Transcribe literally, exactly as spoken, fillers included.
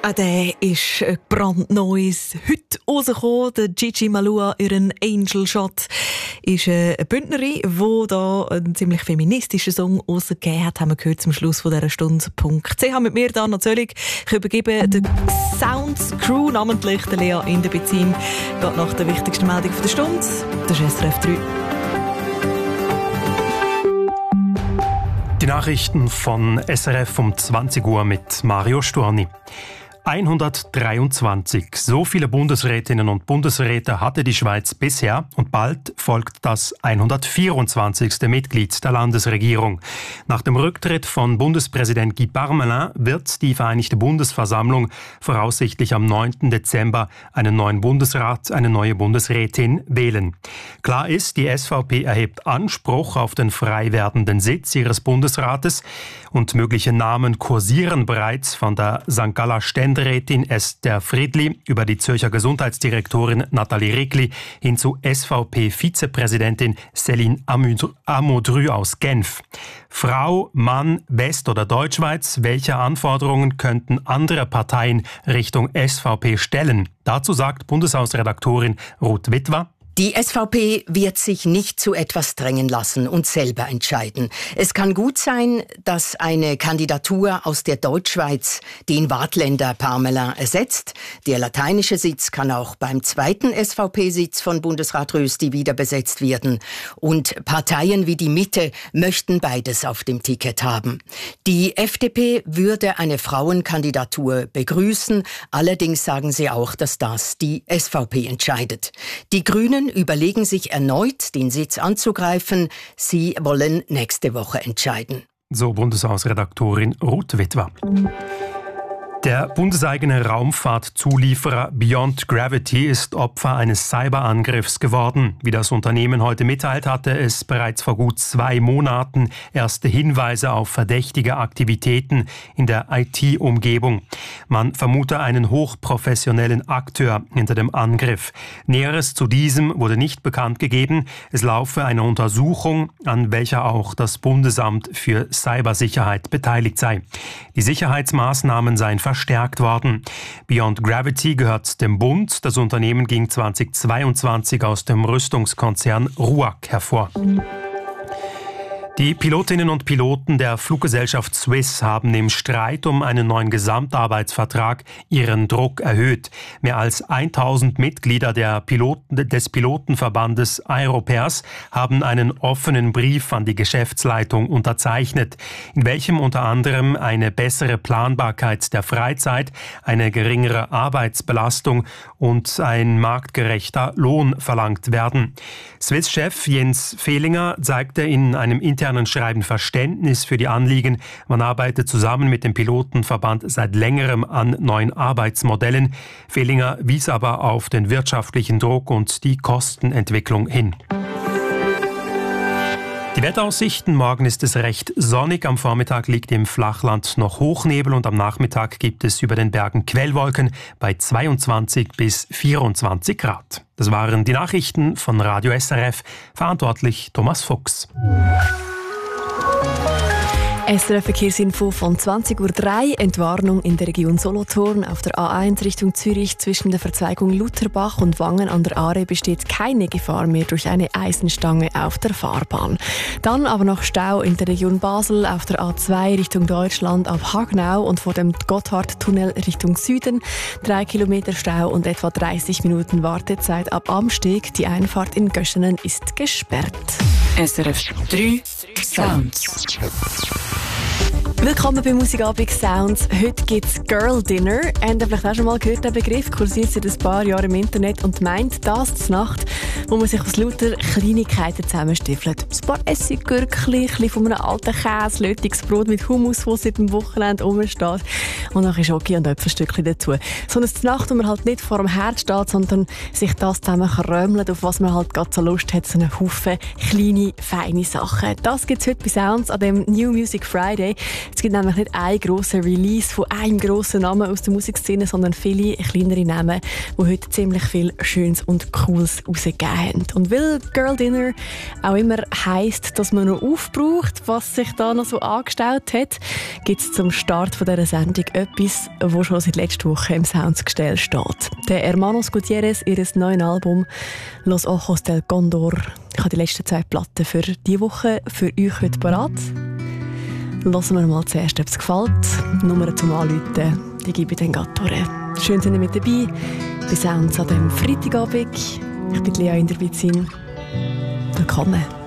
Ah, der ist ein brandneues heute rausgekommen. Der Gigi Malua, ihren Angel Shot, ist eine Bündnerin, die da einen ziemlich feministischen Song rausgegeben hat. Haben wir gehört zum Schluss von dieser Stunde. .ch mit mir, Dana Zöllig. Ich übergebe der Sounds Crew, namentlich der Lea in der Beziehung. Geht nach der wichtigsten Meldung der Stunde. Das ist S R F drei. Die Nachrichten von S R F um zwanzig Uhr mit Mario Storni. hundertdreiundzwanzig. So viele Bundesrätinnen und Bundesräte hatte die Schweiz bisher und bald folgt das hundertvierundzwanzigste Mitglied der Landesregierung. Nach dem Rücktritt von Bundespräsident Guy Parmelin wird die Vereinigte Bundesversammlung voraussichtlich am neunten Dezember einen neuen Bundesrat, eine neue Bundesrätin wählen. Klar ist, die S V P erhebt Anspruch auf den frei werdenden Sitz ihres Bundesrates und mögliche Namen kursieren bereits von der Sankt Galler Ständerätin Esther Friedli über die Zürcher Gesundheitsdirektorin Nathalie Rickli hin zu S V P-Vizepräsidentin Céline Amodru aus Genf. Frau, Mann, West- oder Deutschschweiz, welche Anforderungen könnten andere Parteien Richtung S V P stellen? Dazu sagt Bundeshausredaktorin Ruth Witwer: Die S V P wird sich nicht zu etwas drängen lassen und selber entscheiden. Es kann gut sein, dass eine Kandidatur aus der Deutschschweiz den Waadtländer Parmelin ersetzt. Der lateinische Sitz kann auch beim zweiten S V P-Sitz von Bundesrat Rösti wieder besetzt werden. Und Parteien wie die Mitte möchten beides auf dem Ticket haben. Die F D P würde eine Frauenkandidatur begrüßen. Allerdings sagen sie auch, dass das die S V P entscheidet. Die Grünen überlegen sich erneut, den Sitz anzugreifen. Sie wollen nächste Woche entscheiden. So Bundeshausredaktorin Ruth Witwer. Der bundeseigene Raumfahrtzulieferer Beyond Gravity ist Opfer eines Cyberangriffs geworden. Wie das Unternehmen heute mitteilt, hatte es bereits vor gut zwei Monaten erste Hinweise auf verdächtige Aktivitäten in der I T-Umgebung. Man vermute einen hochprofessionellen Akteur hinter dem Angriff. Näheres zu diesem wurde nicht bekannt gegeben. Es laufe eine Untersuchung, an welcher auch das Bundesamt für Cybersicherheit beteiligt sei. Die Sicherheitsmaßnahmen seien verstärkt worden. Beyond Gravity gehört dem Bund. Das Unternehmen ging zweitausendzweiundzwanzig aus dem Rüstungskonzern R U A C hervor. Die Pilotinnen und Piloten der Fluggesellschaft Swiss haben im Streit um einen neuen Gesamtarbeitsvertrag ihren Druck erhöht. Mehr als tausend Mitglieder der Piloten, des Pilotenverbandes Aeropairs haben einen offenen Brief an die Geschäftsleitung unterzeichnet, in welchem unter anderem eine bessere Planbarkeit der Freizeit, eine geringere Arbeitsbelastung und ein marktgerechter Lohn verlangt werden. Swiss-Chef Jens Fehlinger zeigte in einem internen Schreiben Verständnis für die Anliegen. Man arbeitet zusammen mit dem Pilotenverband seit längerem an neuen Arbeitsmodellen. Fehlinger wies aber auf den wirtschaftlichen Druck und die Kostenentwicklung hin. Die Wetteraussichten: Morgen ist es recht sonnig, am Vormittag liegt im Flachland noch Hochnebel und am Nachmittag gibt es über den Bergen Quellwolken bei zweiundzwanzig bis vierundzwanzig Grad. Das waren die Nachrichten von Radio S R F, verantwortlich Thomas Fuchs. S R F-Verkehrsinfo von zwanzig Uhr drei. Entwarnung in der Region Solothurn. Auf der A eins Richtung Zürich zwischen der Verzweigung Lutherbach und Wangen an der Aare besteht keine Gefahr mehr durch eine Eisenstange auf der Fahrbahn. Dann aber noch Stau in der Region Basel auf der A zwei Richtung Deutschland ab Hagnau und vor dem Gotthardtunnel Richtung Süden. Drei Kilometer Stau und etwa dreißig Minuten Wartezeit ab Amsteg. Die Einfahrt in Göschenen ist gesperrt. S R F drei Sounds. Willkommen bei Musikabend Sounds. Heute gibt es Girl Dinner. Habt ihr vielleicht auch schon mal gehört, den Begriff? Kursiert seit ein paar Jahren im Internet und meint das zur Nacht, wo man sich aus lauter Kleinigkeiten zusammenstiefelt. Ein paar Essiggürkchen, ein bisschen von einem alten Käse, lötiges Brot mit Hummus, das seit dem Wochenende rumsteht und noch ein Schoki und Äpfelstückchen dazu. So eine Nacht, wo man halt nicht vor dem Herd steht, sondern sich das zusammen krömelt, auf was man halt gerade so Lust hat, so einen Haufen kleine, feine Sachen. Das gibt es heute bei Sounds an dem New Music Friday. Es gibt nämlich nicht einen grossen Release von einem grossen Namen aus der Musikszene, sondern viele kleinere Namen, die heute ziemlich viel Schönes und Cooles rausgegeben haben. Und weil Girl Dinner auch immer heisst, dass man noch aufbraucht, was sich da noch so angestaut hat, gibt es zum Start von dieser Sendung etwas, das schon seit letzter Woche im Soundsgestell steht. Der Hermanos Gutierrez, ihr neues Album «Los Ojos del Condor». Ich habe die letzten zwei Platten für diese Woche für euch heute parat. Hören wir mal zuerst, ob es gefällt. Die Nummer zum Anrufen, die gebe ich dann gerade durch. Schön, sind ihr mit dabei. Bis Sounds an diesem Freitagabend. Ich bin Lea Inderbitzin. Willkommen.